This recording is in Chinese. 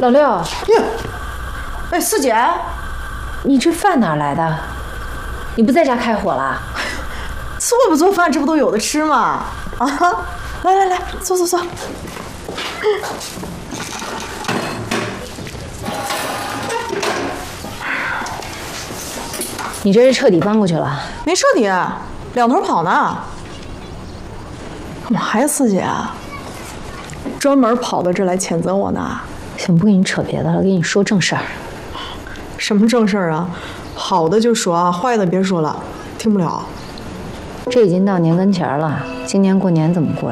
老六， 呀，哎，四姐， 你这饭哪来的？你不在家开火了？ 做不做饭，这不都有的吃吗？啊，来来来，坐坐坐。 你这是彻底搬过去了？ 没彻底，两头跑呢。干嘛呀，四姐？专门跑到这来谴责我呢？ 行，不跟你扯别的了，跟你说正事儿。 什么正事儿啊？好的就说啊，坏的别说了，听不了。 这已经到年跟前了，今年过年怎么过？